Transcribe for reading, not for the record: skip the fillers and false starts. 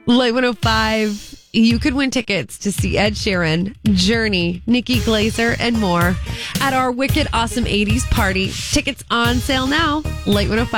Light 105, you could win tickets to see Ed Sheeran, Journey, Nikki Glaser, and more at our Wicked Awesome 80s party. Tickets on sale now. Light 105.